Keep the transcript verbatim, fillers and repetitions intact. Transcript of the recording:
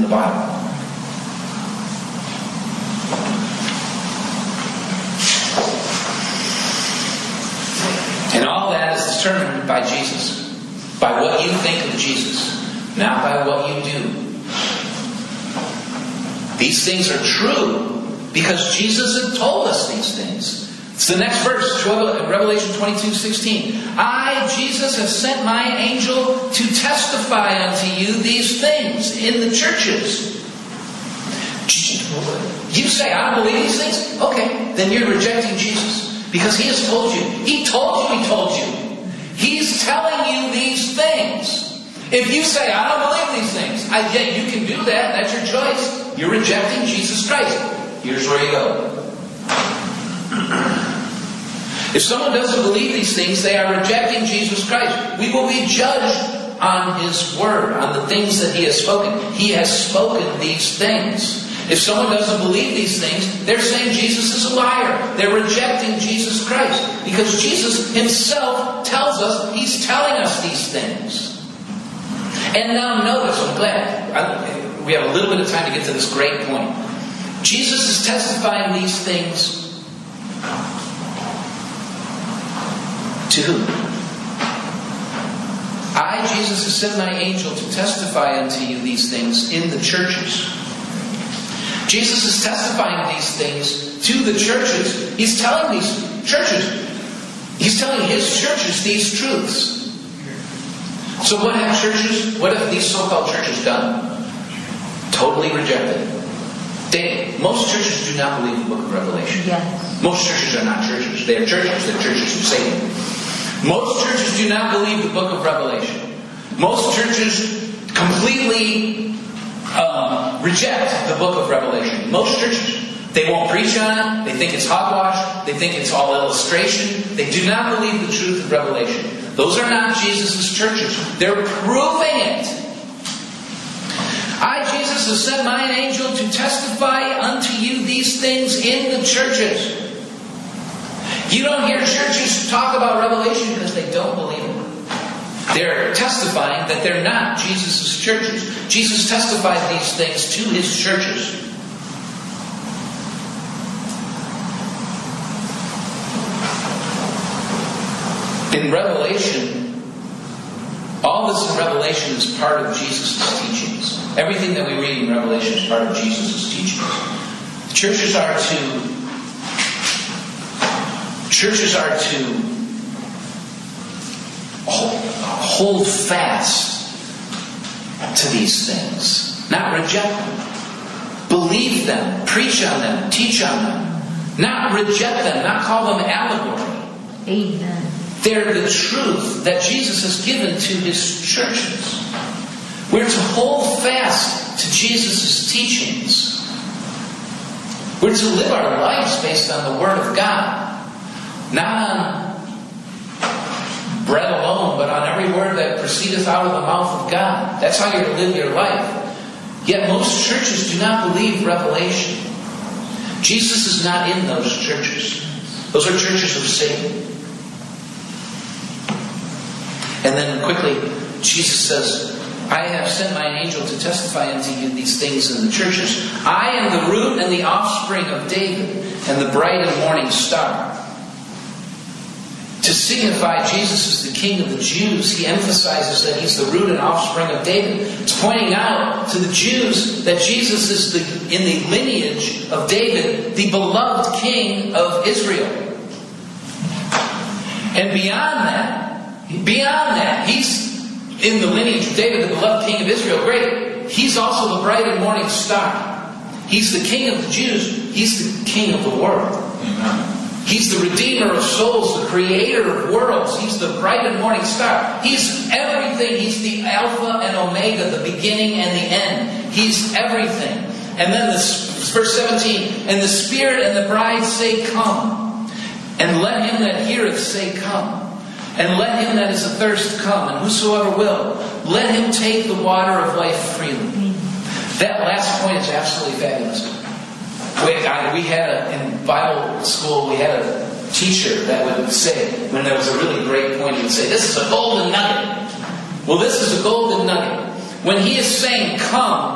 the Bible. And all that is determined by Jesus. By what you think of Jesus. Not by what you do. These things are true because Jesus had told us these things. It's the next verse, Revelation twenty-two sixteen. I, Jesus, have sent my angel to testify unto you these things in the churches. You say, I don't believe these things? Okay, then you're rejecting Jesus. Because He has told you. He told you He told you. He's telling you these things. If you say, I don't believe these things, I, yeah, you can do that. That's your choice. You're rejecting Jesus Christ. Here's where you go. If someone doesn't believe these things, they are rejecting Jesus Christ. We will be judged on His Word, on the things that He has spoken. He has spoken these things. If someone doesn't believe these things, they're saying Jesus is a liar. They're rejecting Jesus Christ. Because Jesus Himself tells us, He's telling us these things. And now notice, I'm glad, I, we have a little bit of time to get to this great point. Jesus is testifying these things to who? I, Jesus, have sent my angel to testify unto you these things in the churches. Jesus is testifying these things to the churches. He's telling these churches, He's telling His churches these truths. So what have churches, what have these so-called churches done? Totally rejected. They, most churches do not believe the book of Revelation. Yes. Most churches are not churches. They are churches. They're churches of Satan. Most churches do not believe the book of Revelation. Most churches completely um, reject the book of Revelation. Most churches. They won't preach on it. They think it's hogwash. They think it's all illustration. They do not believe the truth of Revelation. Those are not Jesus' churches. They're proving it. I, Jesus, have sent mine angel to testify unto you these things in the churches. You don't hear churches talk about Revelation because they don't believe it. They're testifying that they're not Jesus' churches. Jesus testified these things to His churches. In Revelation, all this in Revelation is part of Jesus' teachings. Everything that we read in Revelation is part of Jesus' teachings. Churches are to churches are to hold fast to these things, not reject them. Believe them, preach on them, teach on them, not reject them, not call them allegory. Amen. They're the truth that Jesus has given to His churches. We're to hold fast to Jesus' teachings. We're to live our lives based on the Word of God. Not on bread alone, but on every word that proceedeth out of the mouth of God. That's how you're to live your life. Yet most churches do not believe Revelation. Jesus is not in those churches. Those are churches of Satan. And then quickly, Jesus says, I have sent mine angel to testify unto you these things in the churches. I am the root and the offspring of David, and the bright and morning star. To signify Jesus is the King of the Jews, he emphasizes that He's the root and offspring of David. It's pointing out to the Jews that Jesus is the, in the lineage of David, the beloved King of Israel. And beyond that, Beyond that, He's in the lineage of David, the beloved King of Israel. Great. He's also the bright and morning star. He's the King of the Jews. He's the King of the world. Amen. He's the Redeemer of souls, the Creator of worlds. He's the bright and morning star. He's everything. He's the Alpha and Omega, the beginning and the end. He's everything. And then this, verse seventeen, and the Spirit and the bride say, come. And let him that heareth say, come. And let him that is athirst come, and whosoever will, let him take the water of life freely. That last point is absolutely fabulous. We, I, we had a, in Bible school, we had a teacher that would say, when there was a really great point, he would say, this is a golden nugget. Well, this is a golden nugget. When he is saying, come,